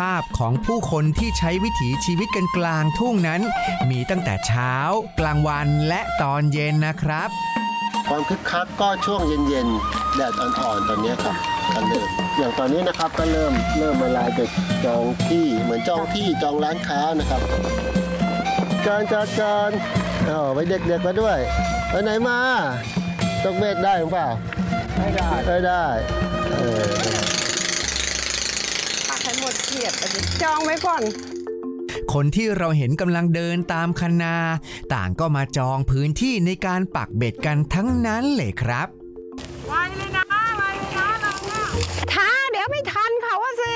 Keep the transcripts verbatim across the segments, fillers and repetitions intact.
าพของผู้คนที่ใช้วิถีชีวิตกันกลางทุ่งนั้นมีตั้งแต่เช้ากลางวันและตอนเย็นนะครับความคึกคักก็ช่วงเย็นๆแดดอ่อนๆตอนนี้ครับก็เริ่มอย่างตอนนี้นะครับก็เริ่มเริ่มเวลาจะจองที่เหมือนจองที่จองร้านค้านะครับการจัดการอ๋อไปเด็กๆมาด้วยไปไหนมาตกเบ็ดได้หรือเปล่าไม่ได้ไม่ได้เออปักให้หมดเขียดจองไว้ก่อนคนที่เราเห็นกำลังเดินตามคันนาต่างก็มาจองพื้นที่ในการปักเบ็ดกันทั้งนั้นเลยครับไวเลยนะไวเลยนะเราเนี่ยช้าเดี๋ยวไม่ทันเขาอะสิ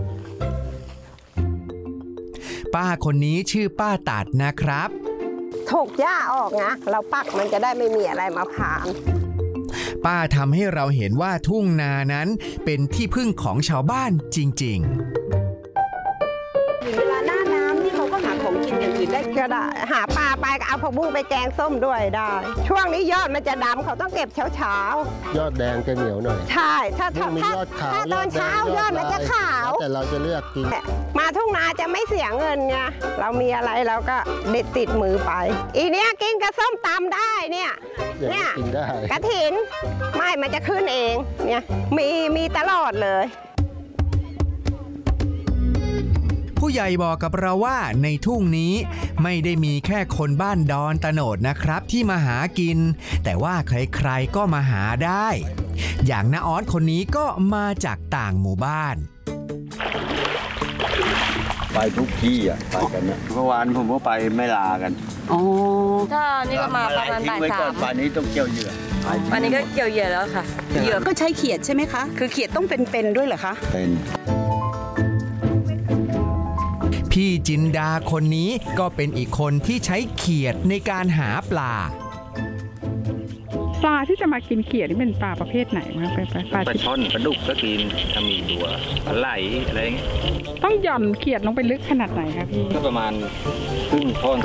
ป้าคนนี้ชื่อป้าตัดนะครับถกหญ้าออกนะเราปักมันจะได้ไม่มีอะไรมาผ่านป้าทำให้เราเห็นว่าทุ่งนานั้นเป็นที่พึ่งของชาวบ้านจริงๆเวลาหน้าน้ำนี่เขาก็หาของกินอย่างอื่นได้ก็ได้หาปลาไปก็เอาผักบุ้งไปแกงส้มด้วยได้ช่วงนี้ยอดมันจะดำเขาต้องเก็บเช้าเช้ายอดแดงจะเหนียวหน่อยใช่ถ้าถ้าถ้ายอดขาวตอนเช้ายอดมันจะขาวแต่เราจะเลือกกินมาทุ่งนาจะไม่เสียเงินไงเรามีอะไรเราก็เด็ดติดมือไปอีเนี้ยกินกับส้มตำได้เนี่ยเนี่ยกระถินไม่มันจะขึ้นเองเนี่ยมีมีตลอดเลยผู้ใหญ่บอกกับเราว่าในทุ่งนี้ไม่ได้มีแค่คนบ้านดอนตะโนดนะครับที่มาหากินแต่ว่าใครๆก็มาหาได้อย่างน้าออสคนนี้ก็มาจากต่างหมู่บ้านไปทุกที่อ่ะไปกันนะเมื่อวานผมก็ไปไม่ลากันอ๋อถ้านี่ก็มาประมาณบ่ายสามป่านนี้ต้องเกี่ยวเหยื่อป่านนี้ก็เกี่ยวเหยื่อแล้วค่ะเหยื่อก็ใช้เขียดใช่ไหมคะคือเขียดต้องเป็นๆด้วยเหรอคะเป็นพี่จินดาคนนี้ก็เป็นอีกคนที่ใช้เขียดในการหาปลาปลาที่จะมากินเขียดนี่เป็นปลาประเภทไหนคะเป็นปลาปลาช่อนปลาดุกก็กินถ้ามีตัวปลาไหลอะไรเงี้ยต้องหย่อนเขียดลงไปลึกขนาดไหนคะพี่ก็ประมาณครึ่งท่อน